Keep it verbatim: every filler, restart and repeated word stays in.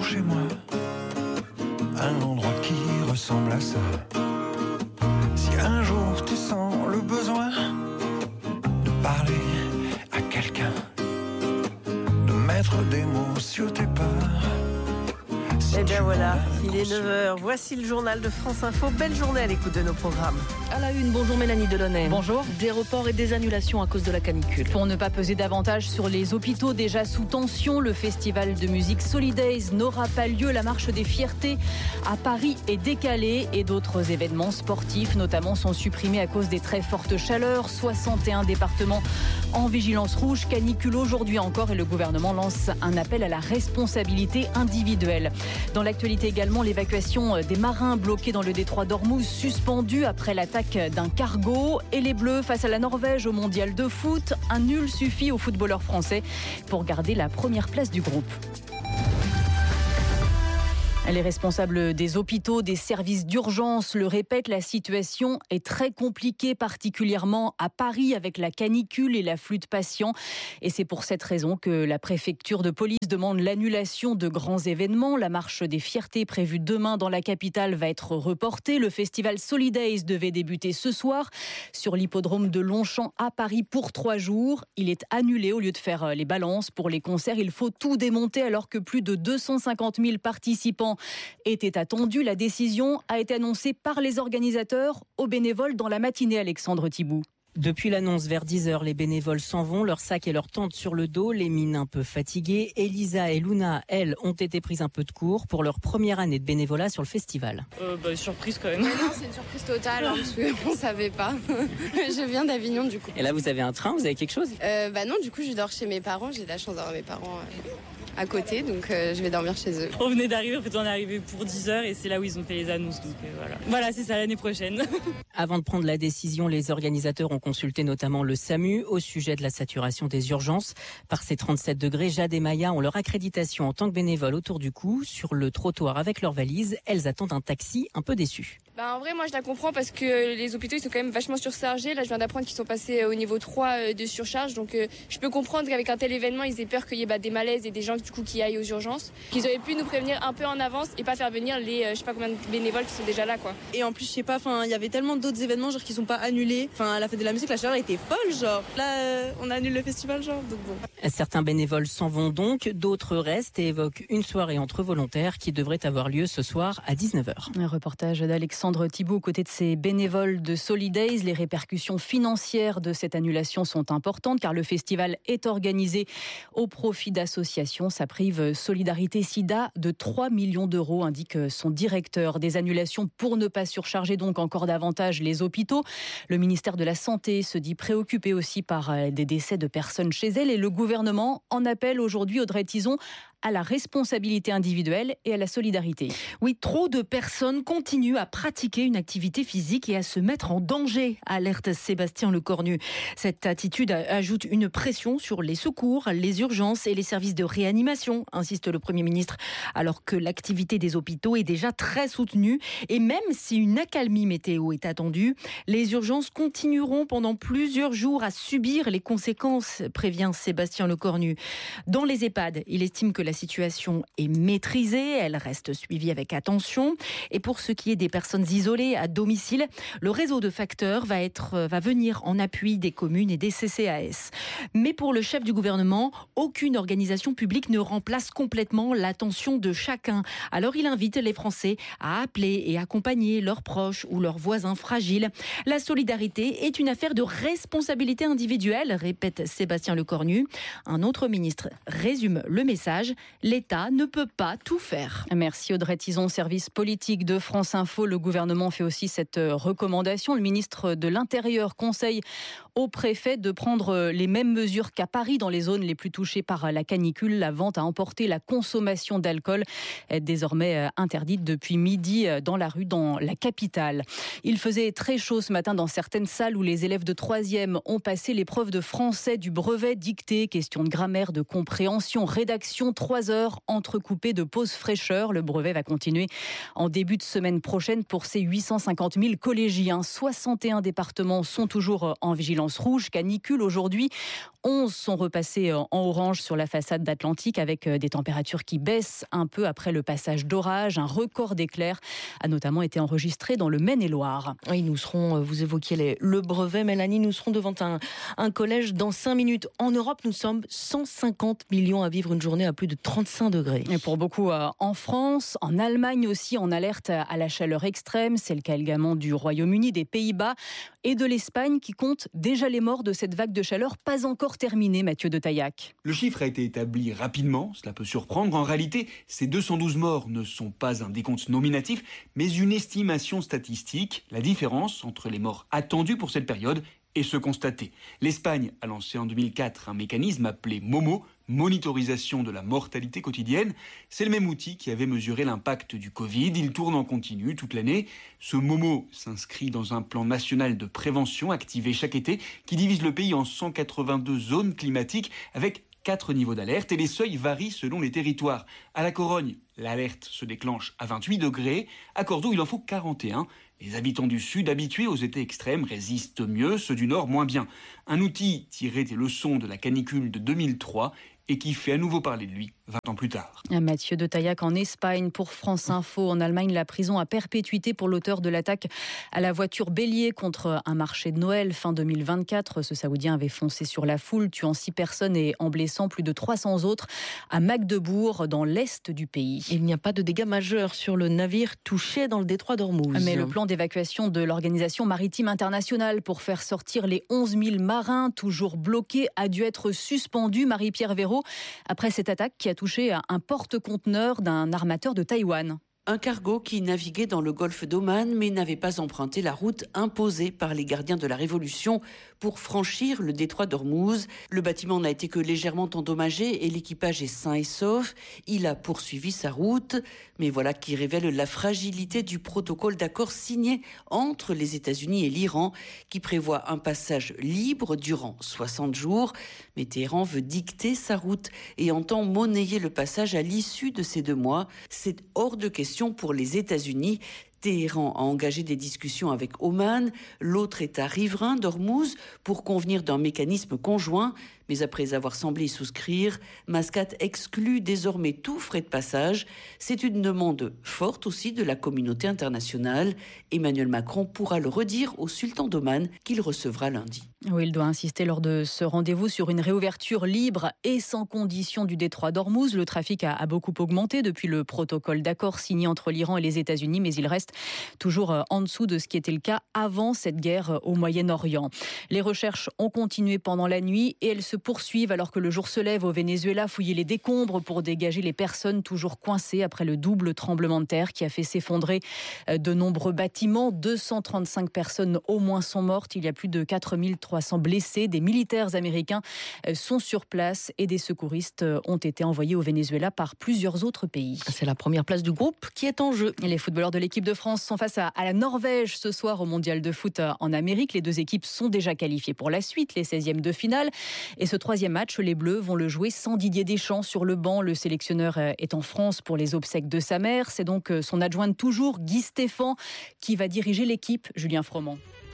chez moi, un endroit qui ressemble à ça. Si un jour tu sens le besoin de parler à quelqu'un, de mettre des mots sur tes peurs. Eh bien voilà, il est neuf heures. Voici le journal de France Info. Belle journée à l'écoute de nos programmes. À la une, bonjour Mélanie Delaunay. Bonjour. Des reports et des annulations à cause de la canicule. Pour ne pas peser davantage sur les hôpitaux déjà sous tension, le festival de musique Solidays n'aura pas lieu. La marche des fiertés à Paris est décalée et d'autres événements sportifs notamment sont supprimés à cause des très fortes chaleurs. soixante et un départements en vigilance rouge, canicule aujourd'hui encore et le gouvernement lance un appel à la responsabilité individuelle. Dans l'actualité également, l'évacuation des marins bloqués dans le détroit d'Ormuz suspendue après l'attaque d'un cargo. Et les Bleus face à la Norvège au mondial de foot. Un nul suffit aux footballeurs français pour garder la première place du groupe. Les responsables des hôpitaux, des services d'urgence le répètent, la situation est très compliquée, particulièrement à Paris avec la canicule et l'afflux de patients. Et c'est pour cette raison que la préfecture de police demande l'annulation de grands événements. La marche des fiertés prévue demain dans la capitale va être reportée. Le festival Solidays devait débuter ce soir sur l'hippodrome de Longchamp à Paris pour trois jours. Il est annulé au lieu de faire les balances pour les concerts. Il faut tout démonter alors que plus de deux cent cinquante mille participants était attendu. La décision a été annoncée par les organisateurs aux bénévoles dans la matinée, Alexandre Thibault. Depuis l'annonce vers dix heures, les bénévoles s'en vont, leurs sacs et leurs tentes sur le dos, les mines un peu fatiguées. Elisa et Luna, elles, ont été prises un peu de court pour leur première année de bénévolat sur le festival. Euh, bah, surprise quand même. Non, c'est une surprise totale, hein, parce qu'on ne savait pas. Je viens d'Avignon du coup. Et là, vous avez un train, vous avez quelque chose ? euh, Bah non, du coup, je dors chez mes parents. J'ai de la chance d'avoir mes parents euh, à côté, donc euh, je vais dormir chez eux. On venait d'arriver, en fait, on est arrivé pour dix heures et c'est là où ils ont fait les annonces. Donc euh, voilà, voilà, c'est ça l'année prochaine. Avant de prendre la décision, les organisateurs ont consulté notamment le SAMU au sujet de la saturation des urgences. Par ces trente-sept degrés, Jade et Maya ont leur accréditation en tant que bénévoles autour du cou. Sur le trottoir avec leurs valises, elles attendent un taxi un peu déçues. Bah en vrai, moi je la comprends parce que les hôpitaux ils sont quand même vachement surchargés. Là, je viens d'apprendre qu'ils sont passés au niveau trois de surcharge. Donc euh, je peux comprendre qu'avec un tel événement, ils aient peur qu'il y ait bah, des malaises et des gens du coup qui aillent aux urgences. Qu'ils auraient pu nous prévenir un peu en avance et pas faire venir les euh, je sais pas combien de bénévoles qui sont déjà là quoi. Et en plus, je sais pas, enfin, il y avait tellement d'autres événements genre qui sont pas annulés. Enfin, à la fête de la musique, la chaleur était folle, genre. Là, euh, on annule le festival, genre. Donc bon. Certains bénévoles s'en vont donc, d'autres restent et évoquent une soirée entre volontaires qui devrait avoir lieu ce soir à dix-neuf heures. Un reportage d'Alexandre Thibault aux côtés de ces bénévoles de Solidays. Les répercussions financières de cette annulation sont importantes car le festival est organisé au profit d'associations. Ça prive Solidarité Sida de trois millions d'euros, indique son directeur. Des annulations pour ne pas surcharger donc encore davantage les hôpitaux. Le ministère de la Santé se dit préoccupé aussi par des décès de personnes chez elle et le gouvernement en appelle aujourd'hui, Audrey Tizon, à la responsabilité individuelle et à la solidarité. Oui, trop de personnes continuent à pratiquer une activité physique et à se mettre en danger, alerte Sébastien Lecornu. Cette attitude ajoute une pression sur les secours, les urgences et les services de réanimation, insiste le Premier ministre, alors que l'activité des hôpitaux est déjà très soutenue. Et même si une accalmie météo est attendue, les urgences continueront pendant plusieurs jours à subir les conséquences, prévient Sébastien Lecornu. Dans les EHPAD, il estime que la situation est maîtrisée, elle reste suivie avec attention. Et pour ce qui est des personnes isolées à domicile, le réseau de facteurs va, être, va venir en appui des communes et des C C A S. Mais pour le chef du gouvernement, aucune organisation publique ne remplace complètement l'attention de chacun. Alors il invite les Français à appeler et accompagner leurs proches ou leurs voisins fragiles. La solidarité est une affaire de responsabilité individuelle, répète Sébastien Lecornu. Un autre ministre résume le message. L'État ne peut pas tout faire. Merci Audrey Tizon, service politique de France Info. Le gouvernement fait aussi cette recommandation. Le ministre de l'Intérieur conseille au préfet de prendre les mêmes mesures qu'à Paris dans les zones les plus touchées par la canicule. La vente à emporter, la consommation d'alcool est désormais interdite depuis midi dans la rue dans la capitale. Il faisait très chaud ce matin dans certaines salles où les élèves de troisième ont passé l'épreuve de français du brevet dicté. Question de grammaire, de compréhension, rédaction, trois heures entrecoupées de pauses fraîcheur. Le brevet va continuer en début de semaine prochaine pour ces huit cent cinquante mille collégiens. soixante et un départements sont toujours en vigilance rouge, canicule aujourd'hui. onze sont repassés en orange sur la façade d'Atlantique avec des températures qui baissent un peu après le passage d'orage. Un record d'éclairs a notamment été enregistré dans le Maine-et-Loire. Oui, nous serons, vous évoquiez les, le brevet, Mélanie, nous serons devant un, un collège dans cinq minutes. En Europe, nous sommes cent cinquante millions à vivre une journée à plus de trente-cinq degrés. Et pour beaucoup euh, en France, en Allemagne aussi, en alerte à la chaleur extrême. C'est le cas également du Royaume-Uni, des Pays-Bas et de l'Espagne qui compte déjà les morts de cette vague de chaleur pas encore terminée, Mathieu de Taillac. Le chiffre a été établi rapidement, cela peut surprendre. En réalité, ces deux cent douze morts ne sont pas un décompte nominatif, mais une estimation statistique. La différence entre les morts attendues pour cette période et ceux constatés. L'Espagne a lancé en deux mille quatre un mécanisme appelé MOMO, monitorisation de la mortalité quotidienne. C'est le même outil qui avait mesuré l'impact du Covid. Il tourne en continu toute l'année. Ce MOMO s'inscrit dans un plan national de prévention activé chaque été qui divise le pays en cent quatre-vingt-deux zones climatiques avec quatre niveaux d'alerte et les seuils varient selon les territoires. À la Corogne, l'alerte se déclenche à vingt-huit degrés. À Cordoue, il en faut quarante et un. Les habitants du Sud, habitués aux étés extrêmes, résistent mieux, ceux du Nord moins bien. Un outil tiré des leçons de la canicule de deux mille trois et qui fait à nouveau parler de lui vingt ans plus tard. Mathieu de Taillac en Espagne pour France Info. En Allemagne, la prison à perpétuité pour l'auteur de l'attaque à la voiture bélier contre un marché de Noël fin deux mille vingt-quatre. Ce Saoudien avait foncé sur la foule, tuant six personnes et en blessant plus de trois cents autres à Magdebourg, dans l'est du pays. Il n'y a pas de dégâts majeurs sur le navire touché dans le détroit d'Ormuz. Mais le plan d'évacuation de l'Organisation maritime internationale pour faire sortir les onze mille marins toujours bloqués a dû être suspendu. Marie-Pierre Véraud, après cette attaque qui a touché un porte-conteneur d'un armateur de Taïwan. Un cargo qui naviguait dans le golfe d'Oman mais n'avait pas emprunté la route imposée par les gardiens de la Révolution pour franchir le détroit d'Ormuz. Le bâtiment n'a été que légèrement endommagé et l'équipage est sain et sauf. Il a poursuivi sa route. Mais voilà qui révèle la fragilité du protocole d'accord signé entre les États-Unis et l'Iran qui prévoit un passage libre durant soixante jours. Mais Téhéran veut dicter sa route et entend monnayer le passage à l'issue de ces deux mois. C'est hors de question pour les États-Unis. Téhéran a engagé des discussions avec Oman, l'autre État riverain d'Ormuz, pour convenir d'un mécanisme conjoint. Mais après avoir semblé y souscrire, Mascate exclut désormais tout frais de passage. C'est une demande forte aussi de la communauté internationale. Emmanuel Macron pourra le redire au sultan d'Oman qu'il recevra lundi. Oui, il doit insister lors de ce rendez-vous sur une réouverture libre et sans condition du détroit d'Ormuz. Le trafic a, a beaucoup augmenté depuis le protocole d'accord signé entre l'Iran et les États-Unis, mais il reste toujours en dessous de ce qui était le cas avant cette guerre au Moyen-Orient. Les recherches ont continué pendant la nuit et elles se poursuivent alors que le jour se lève au Venezuela. Fouiller les décombres pour dégager les personnes toujours coincées après le double tremblement de terre qui a fait s'effondrer de nombreux bâtiments. deux cent trente-cinq personnes au moins sont mortes. Il y a plus de quatre mille trois cents blessés. Des militaires américains sont sur place et des secouristes ont été envoyés au Venezuela par plusieurs autres pays. C'est la première place du groupe qui est en jeu. Les footballeurs de l'équipe de France sont face à, à la Norvège ce soir au Mondial de foot en Amérique. Les deux équipes sont déjà qualifiées pour la suite, les seizièmes de finale. Et ce troisième match, les Bleus vont le jouer sans Didier Deschamps sur le banc. Le sélectionneur est en France pour les obsèques de sa mère. C'est donc son adjointe toujours, Guy Stéphane, qui va diriger l'équipe. Julien Froment.